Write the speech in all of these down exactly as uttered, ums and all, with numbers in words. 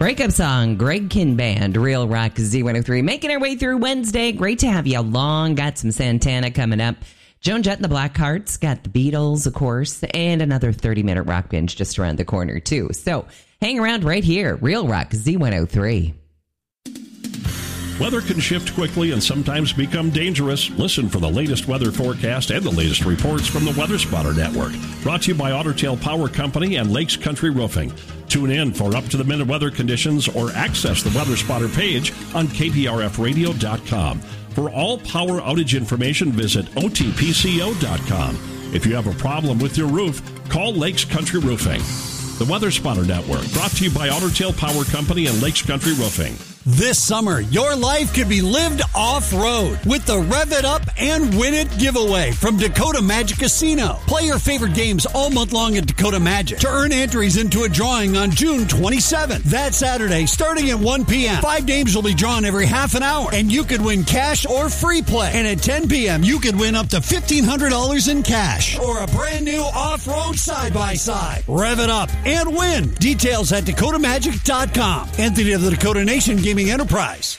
Breakup song, Greg Kihn Band, Real Rock Z one oh three. Making our way through Wednesday. Great to have you along. Got some Santana coming up. Joan Jett and the Blackhearts. Got the Beatles, of course. And another thirty-minute rock binge just around the corner, too. So hang around right here. Real Rock Z one oh three. Weather can shift quickly and sometimes become dangerous. Listen for the latest weather forecast and the latest reports from the Weather Spotter Network. Brought to you by Otter Tail Power Company and Lakes Country Roofing. Tune in for up-to-the-minute weather conditions or access the Weather Spotter page on K P R F radio dot com. For all power outage information, visit O T P C O dot com. If you have a problem with your roof, call Lakes Country Roofing. The Weather Spotter Network, brought to you by Otter Tail Power Company and Lakes Country Roofing. This summer, your life could be lived off-road with the Rev It Up and Win It giveaway from Dakota Magic Casino. Play your favorite games all month long at Dakota Magic to earn entries into a drawing on June twenty-seventh. That Saturday, starting at one p.m. Five games will be drawn every half an hour, and you could win cash or free play. And at ten p.m., you could win up to fifteen hundred dollars in cash or a brand new off-road side-by-side. Rev it up and win. Details at dakota magic dot com. Entity of the Dakota Nation Gaming Enterprise.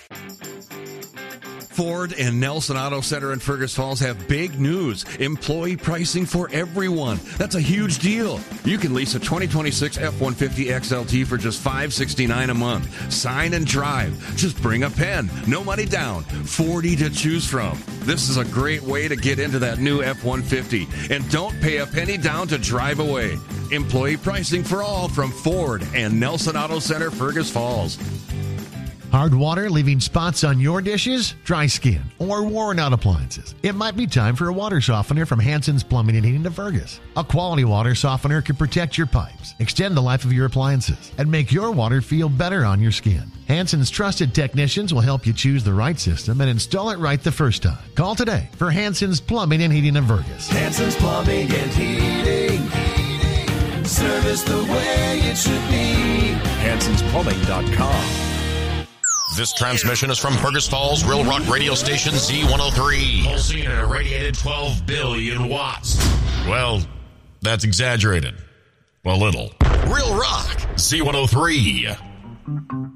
Ford and Nelson Auto Center in Fergus Falls have big news. Employee pricing for everyone. That's a huge deal. You can lease a twenty twenty-six F one fifty X L T for just five hundred sixty-nine dollars a month. Sign and drive. Just bring a pen. No money down. forty to choose from. This is a great way to get into that new F one fifty. And don't pay a penny down to drive away. Employee pricing for all from Ford and Nelson Auto Center, Fergus Falls. Hard water leaving spots on your dishes, dry skin, or worn out appliances. It might be time for a water softener from Hanson's Plumbing and Heating of Fergus. A quality water softener can protect your pipes, extend the life of your appliances, and make your water feel better on your skin. Hanson's trusted technicians will help you choose the right system and install it right the first time. Call today for Hanson's Plumbing and Heating of Fergus. Hanson's Plumbing and Heating. Service the way it should be. Hansons Plumbing dot com. This transmission is from Fergus Falls, Real Rock radio station Z one oh three. Pulsing and irradiated twelve billion watts. Well, that's exaggerated. A little. Real Rock, Z one oh three.